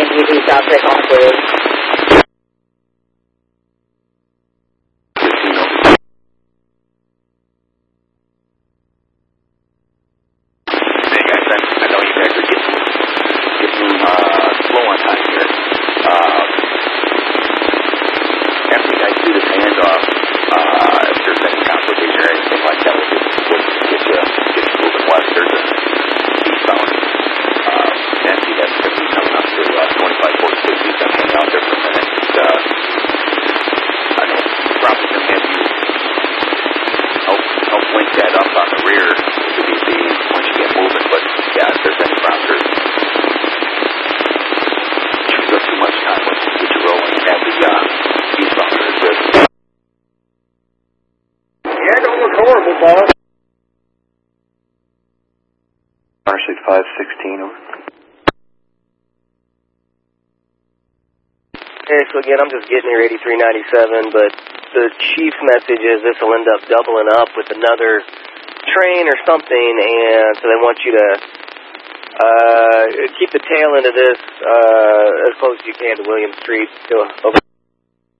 EV stop takeoff, please. Hey guys, I know you guys are getting slow on time here. After you guys do this handoff, if there's any complication or anything like that, we'll get you moving west. There's a eastbound Nancy that's going to be coming up to 2546. He's going to hang out there for a minute. I know probably going to have you help link that up on the rear to be once you get moving. But yeah, if there's any problems, choose up too much time. Let's get you rolling and have the eastbound assist. Yeah, don't look horrible, boss. Interstate 516 over. Okay, so again, I'm just getting here 8397, but the chief's message is this will end up doubling up with another train or something, and so they want you to keep the tail end of this as close as you can to William Street. Over.